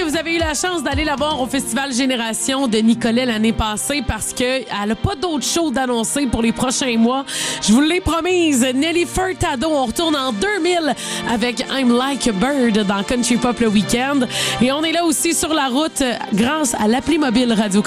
vous avez eu la chance d'aller la voir au Festival Génération de Nicolet l'année passée parce qu'elle n'a pas d'autres shows d'annoncer pour les prochains mois. Je vous l'ai promise, Nelly Furtado, on retourne en 2000 avec I'm Like a Bird dans Country Pop le week-end. Et on est là aussi sur la route grâce à l'appli mobile Radio